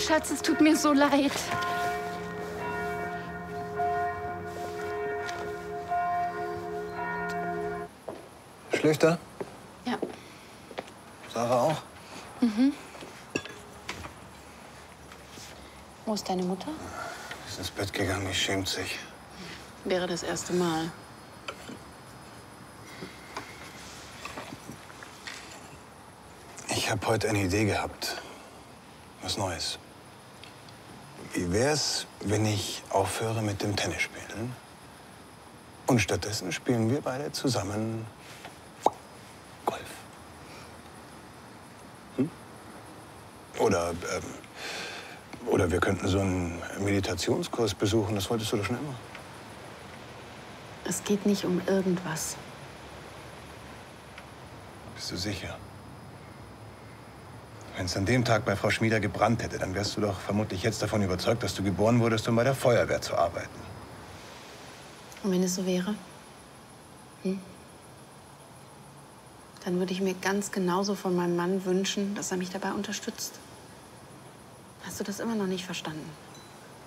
Schatz, es tut mir so leid. Schläft er? Ja. Sarah auch? Mhm. Wo ist deine Mutter? Ist ins Bett gegangen, die schämt sich. Wäre das erste Mal. Ich habe heute eine Idee gehabt. Was Neues. Wie wär's, wenn ich aufhöre mit dem Tennisspielen? Und stattdessen spielen wir beide zusammen Golf. Hm? Oder wir könnten so einen Meditationskurs besuchen. Das wolltest du doch schon immer. Es geht nicht um irgendwas. Bist du sicher? Wenn es an dem Tag bei Frau Schmieder gebrannt hätte, dann wärst du doch vermutlich jetzt davon überzeugt, dass du geboren wurdest, um bei der Feuerwehr zu arbeiten. Und wenn es so wäre? Dann würde ich mir ganz genauso von meinem Mann wünschen, dass er mich dabei unterstützt. Hast du das immer noch nicht verstanden?